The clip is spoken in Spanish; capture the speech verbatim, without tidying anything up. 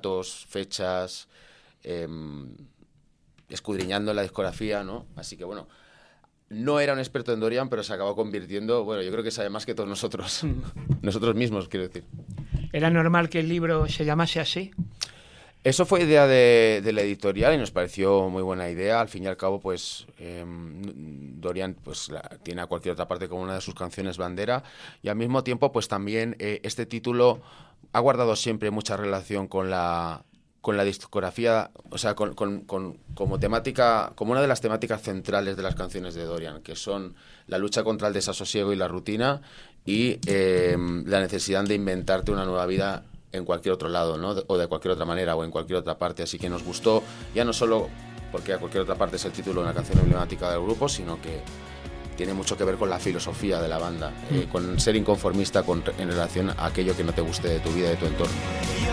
datos, fechas, eh, escudriñando la discografía, ¿no? Así que bueno, no era un experto en Dorian, pero se acabó convirtiendo, bueno, yo creo que sabe más que todos nosotros, nosotros mismos, quiero decir. ¿Era normal que el libro se llamase así? Eso fue idea de, de la editorial y nos pareció muy buena idea. Al fin y al cabo, pues eh, Dorian pues, la, tiene a cualquier otra parte como una de sus canciones bandera, y al mismo tiempo, pues también eh, este título ha guardado siempre mucha relación con la con la discografía, o sea, con, con, con, como temática, como una de las temáticas centrales de las canciones de Dorian, que son la lucha contra el desasosiego y la rutina, y eh, la necesidad de inventarte una nueva vida en cualquier otro lado, ¿no? O de cualquier otra manera, o en cualquier otra parte. Así que nos gustó, ya no solo porque a cualquier otra parte es el título de una canción emblemática del grupo, sino que tiene mucho que ver con la filosofía de la banda, mm. eh, con ser inconformista con, en relación a aquello que no te guste de tu vida y de tu entorno.